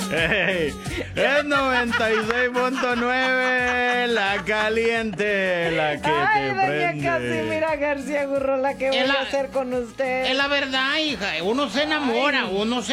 Hey, es 96.9, la caliente, la que Ay, te doña prende. Casimira García Gurrola, ¿qué voy a hacer con usted? Es la verdad, hija. Uno se enamora.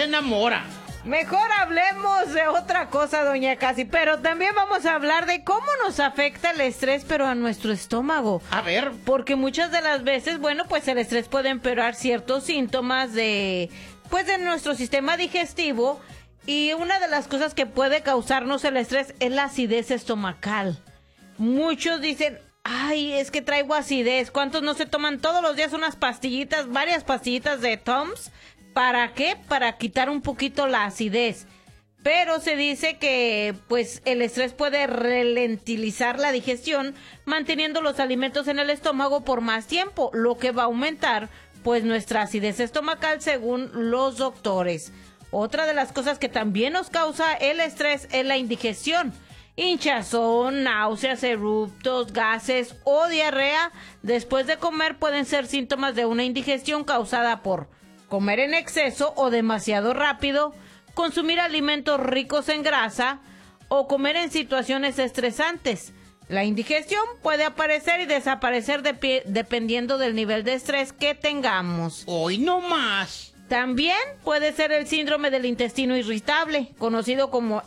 Mejor hablemos de otra cosa, doña Casi, pero también vamos a hablar de cómo nos afecta el estrés, pero a nuestro estómago. A ver. Porque muchas de las veces, bueno, pues el estrés puede empeorar ciertos síntomas de nuestro sistema digestivo, y una de las cosas que puede causarnos el estrés es la acidez estomacal. Muchos dicen, ay, es que traigo acidez. ¿Cuántos no se toman todos los días unas pastillitas, varias pastillitas de Tums? ¿Para qué? Para quitar un poquito la acidez. Pero se dice que pues el estrés puede ralentizar la digestión, manteniendo los alimentos en el estómago por más tiempo, lo que va a aumentar pues nuestra acidez estomacal según los doctores. Otra de las cosas que también nos causa el estrés es la indigestión. Hinchazón, náuseas, eruptos, gases o diarrea después de comer pueden ser síntomas de una indigestión causada por comer en exceso o demasiado rápido, consumir alimentos ricos en grasa o comer en situaciones estresantes. La indigestión puede aparecer y desaparecer dependiendo del nivel de estrés que tengamos. Hoy no más. También puede ser el síndrome del intestino irritable, conocido como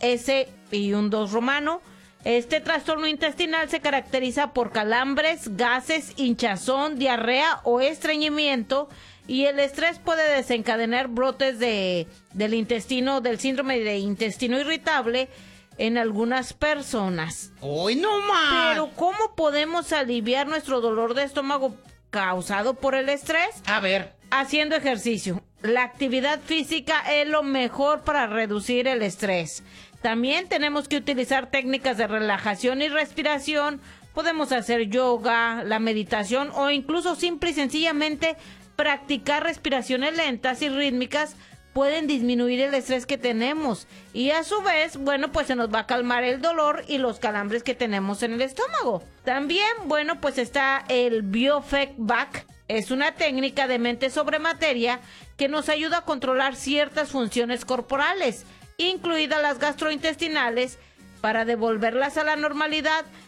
S-2 romano. Este trastorno intestinal se caracteriza por calambres, gases, hinchazón, diarrea o estreñimiento, y el estrés puede desencadenar brotes del síndrome de intestino irritable en algunas personas. ¡Hoy no más! Pero ¿cómo podemos aliviar nuestro dolor de estómago causado por el estrés? A ver. Haciendo ejercicio. La actividad física es lo mejor para reducir el estrés. También tenemos que utilizar técnicas de relajación y respiración. Podemos hacer yoga, la meditación o incluso simple y sencillamente practicar respiraciones lentas y rítmicas pueden disminuir el estrés que tenemos, y a su vez, bueno, pues se nos va a calmar el dolor y los calambres que tenemos en el estómago. También, bueno, pues está el biofeedback. Es una técnica de mente sobre materia que nos ayuda a controlar ciertas funciones corporales, incluidas las gastrointestinales, para devolverlas a la normalidad